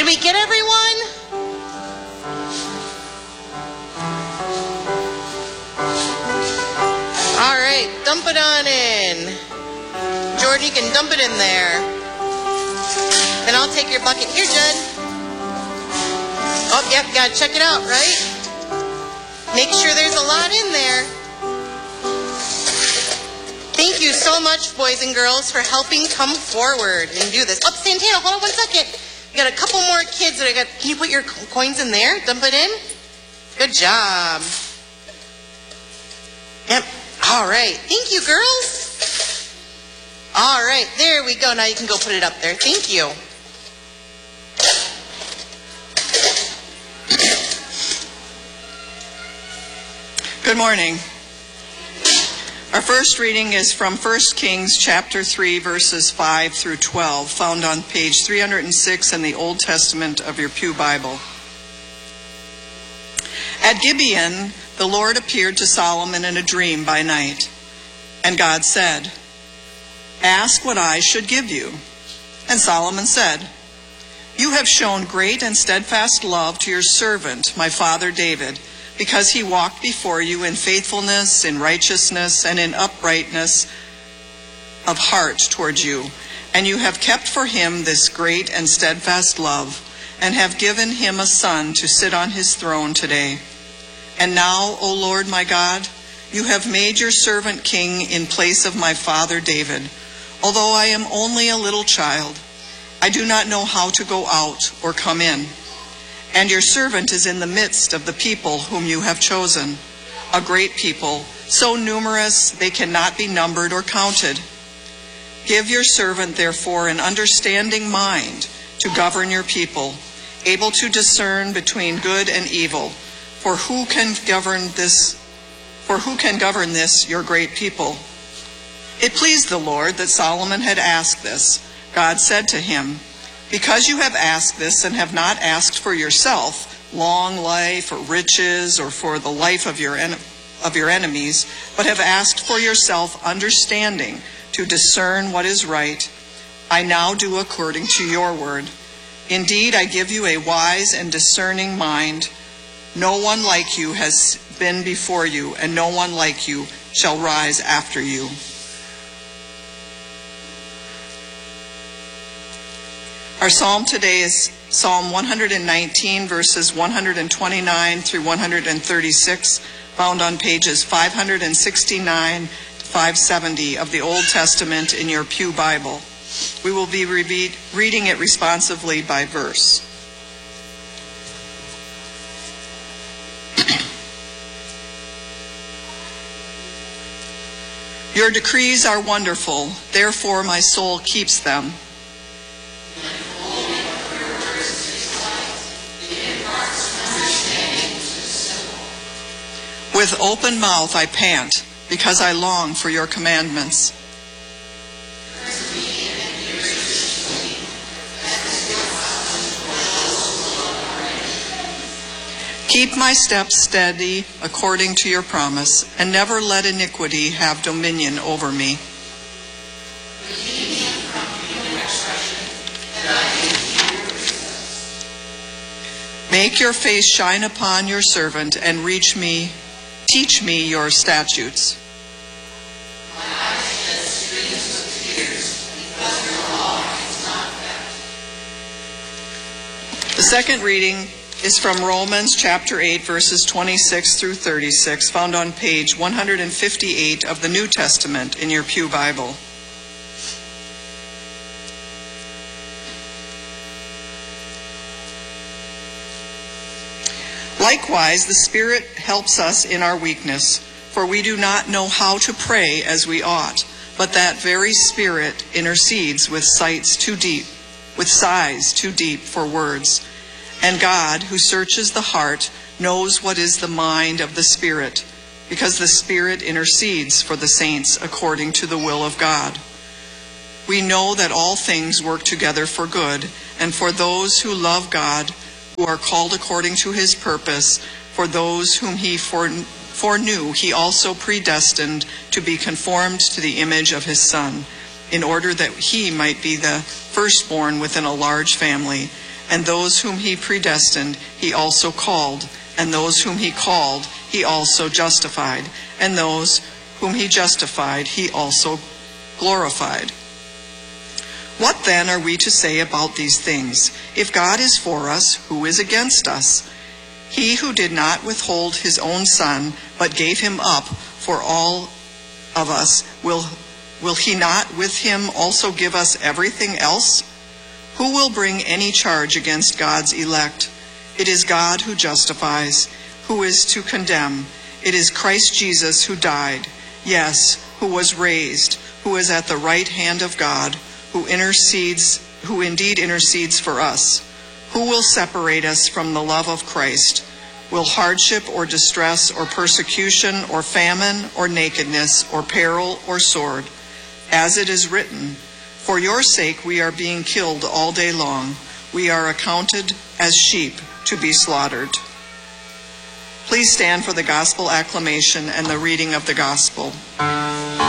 Did we get everyone? All right, dump it on in. Jordan, you can dump it in there. Then I'll take your bucket. Here, Judd. Oh, yep, gotta check it out, right? Make sure there's a lot in there. Thank you so much, boys and girls, for helping come forward and do this. Oh, Santana, hold on 1 second. We got a couple more kids that I got. Can you put your coins in there? Dump it in? Good job. Yep. All right. Thank you, girls. All right. There we go. Now you can go put it up there. Thank you. Good morning. Our first reading is from 1 Kings chapter 3, verses 5 through 12, found on page 306 in the Old Testament of your Pew Bible. At Gibeon, the Lord appeared to Solomon in a dream by night, and God said, "Ask what I should give you." And Solomon said, "You have shown great and steadfast love to your servant, my father David, because he walked before you in faithfulness, in righteousness, and in uprightness of heart toward you. And you have kept for him this great and steadfast love, and have given him a son to sit on his throne today. And now, O Lord my God, you have made your servant king in place of my father David. Although I am only a little child, I do not know how to go out or come in. And your servant is in the midst of the people whom you have chosen, a great people, so numerous they cannot be numbered or counted. Give your servant, therefore, an understanding mind to govern your people, able to discern between good and evil. For who can govern this, your great people?" It pleased the Lord that Solomon had asked this. God said to him, "Because you have asked this and have not asked for yourself long life or riches or for the life of your enemies, but have asked for yourself understanding to discern what is right, I now do according to your word. Indeed, I give you a wise and discerning mind. No one like you has been before you, and no one like you shall rise after you." Our psalm today is Psalm 119, verses 129 through 136, found on pages 569 to 570 of the Old Testament in your Pew Bible. We will be reading it responsively by verse. Your decrees are wonderful, therefore my soul keeps them. With open mouth I pant, because I long for your commandments. Keep my steps steady according to your promise, and never let iniquity have dominion over me. Make your face shine upon your servant and teach me your statutes. The second reading is from Romans chapter 8, verses 26 through 36, found on page 158 of the New Testament in your Pew Bible. Likewise, the Spirit helps us in our weakness, for we do not know how to pray as we ought, but that very Spirit intercedes with sighs too deep for words. And God, who searches the heart, knows what is the mind of the Spirit, because the Spirit intercedes for the saints according to the will of God. We know that all things work together for good, and for those who love God, who are called according to his purpose. For those whom he foreknew, he also predestined to be conformed to the image of his Son, in order that he might be the firstborn within a large family. And those whom he predestined, he also called. And those whom he called, he also justified. And those whom he justified, he also glorified. What then are we to say about these things? If God is for us, who is against us? He who did not withhold his own Son, but gave him up for all of us, will he not with him also give us everything else? Who will bring any charge against God's elect? It is God who justifies. Who is to condemn? It is Christ Jesus who died, yes, who was raised, who is at the right hand of God, who indeed intercedes for us. Who will separate us from the love of Christ? Will hardship or distress or persecution or famine or nakedness or peril or sword? As it is written, for your sake we are being killed all day long. We are accounted as sheep to be slaughtered. Please stand for the gospel acclamation and the reading of the gospel.